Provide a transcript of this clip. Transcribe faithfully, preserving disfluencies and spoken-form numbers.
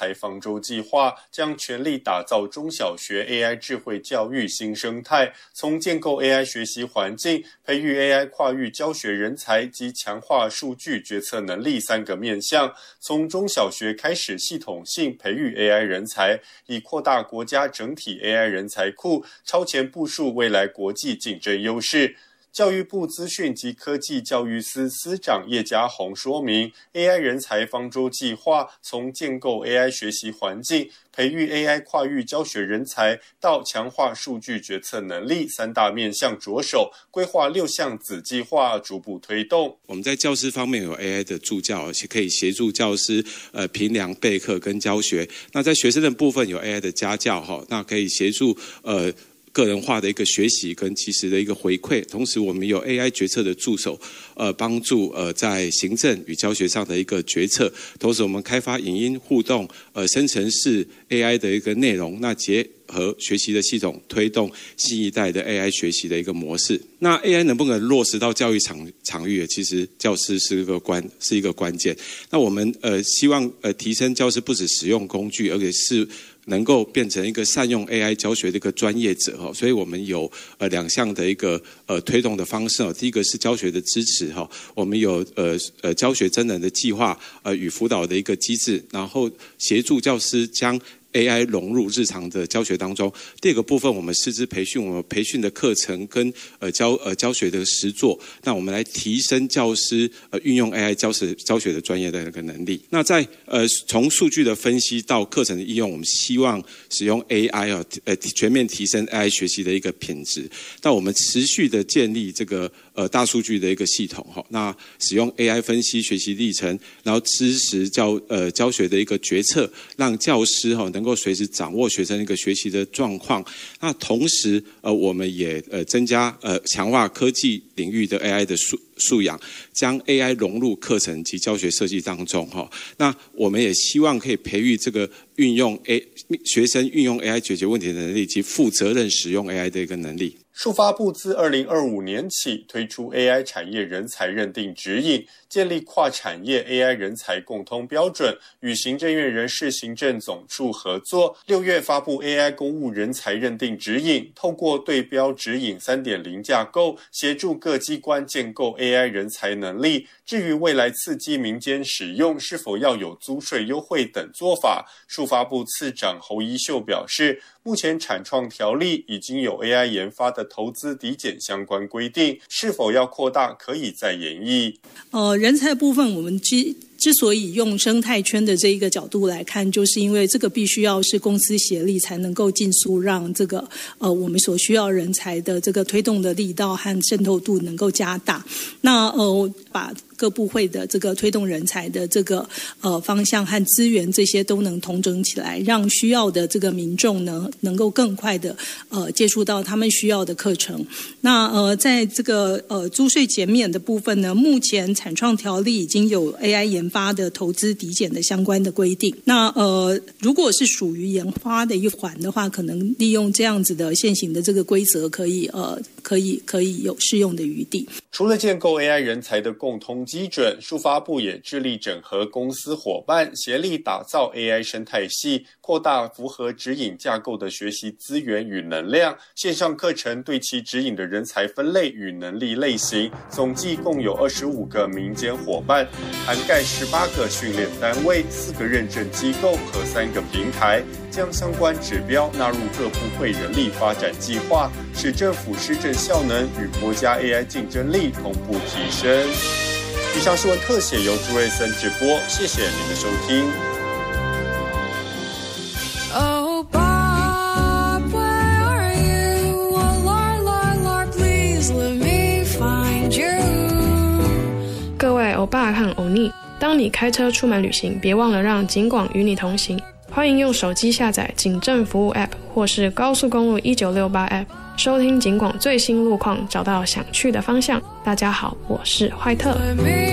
才方舟计划将全力打造中小学 A I 智慧教育新生态，从建构 A I 学习环境、培育 A I 跨域教学人才及强化数据决策能力三个面向，从中小学开始系统性培育 A I 人才，以扩大国家整体 A I 人才库，超前部署未来国际竞争优势。教育部资讯及科技教育司司长叶家宏说明 ，A I 人才方舟计划从建构 A I 学习环境、培育 A I 跨域教学人才到强化数据决策能力三大面向着手，规划六项子计划逐步推动。 我们在教师方面有 A I 的助教，而且可以协助教师呃评量备课跟教学。那在学生的部分有 A I 的家教哈，那可以协助呃。个人化的一个学习跟及时的一个回馈，同时我们有 A I 决策的助手，呃，帮助呃在行政与教学上的一个决策。同时，我们开发影音互动、呃生成式 A I 的一个内容，那结合学习的系统，推动新一代的 A I 学习的一个模式。那 A I 能不能落实到教育场场域？其实教师是一个关是一个关键。那我们呃希望呃提升教师不只使用工具，而且是能够变成一个善用 A I 教学的一个专业者哈，所以我们有呃两项的一个呃推动的方式哦。第一个是教学的支持哈，我们有呃呃教学真人的计划呃与辅导的一个机制，然后协助教师将A I 融入日常的教学当中。第二个部分，我们师资培训，我们培训的课程跟呃教呃教学的实作，那我们来提升教师呃运用 A I 教学教学的专业的那个能力。那在呃从数据的分析到课程的应用，我们希望使用 A I 啊呃全面提升 A I 学习的一个品质。那我们持续的建立这个呃大数据的一个系统哈，那使用 A I 分析学习历程，然后支持教呃教学的一个决策，让教师哈能能够随时掌握学生一个学习的状况。那同时，呃，我们也呃增加呃强化科技领域的 A I 的素素养，将 A I 融入课程及教学设计当中哈。那我们也希望可以培育这个运用 A 学生运用 A I 解决问题的能力及负责任使用 A I 的一个能力。 数发部自二零二五年起推出 A I 产业人才认定指引，建立跨产业 A I 人才共通标准，与行政院人事行政总处合作，六月发布 A I 公务人才认定指引，透过对标指引 三点零 架构，协助各机关建构 A I 人才能力。至于未来刺激民间使用，是否要有租税优惠等做法，数发部次长侯宜秀表示，目前产创条例已经有 A I 研发的投资抵减相关规定，是否要扩大可以再研议。 呃，人才部分我们之之所以用生态圈的这一个角度来看，就是因为这个必须要是公私协力才能够尽速让这个呃我们所需要人才的这个推动的力道和渗透度能够加大。那呃把各部会的这个推动人才的这个呃方向和资源这些都能统整起来，让需要的这个民众呢能够更快的呃接触到他们需要的课程。那呃在这个呃租税减免的部分呢，目前产创条例已经有 A I 研发的投资抵减的相关的规定。那呃如果是属于研发的一环的话，可能利用这样子的现行的这个规则，可以呃可以可以有适用的余地。 除了建构 A I 人才的共通基准，数发部也致力整合公司伙伴，协力打造 A I 生态系，扩大符合指引架构的学习资源与能量。线上课程对其指引的人才分类与能力类型，总计共有二十五个民间伙伴，涵盖十八个训练单位、四个认证机构和三个平台，将相关指标纳入各部会人力发展计划，使政府施政效能与国家 A I 竞争力同步提升。以上新闻特写由朱瑞森直播，谢谢您的收听。Oh, Bob, where are you? Oh, Lord, Lord, Lord, please let me find you. 各位欧巴和欧尼，当你开车出门旅行，别忘了让警广与你同行。欢迎用手机下载警政服务 App 或是高速公路一九六八 App， 收听警广最新路况，找到想去的方向。大家好，我是怀特。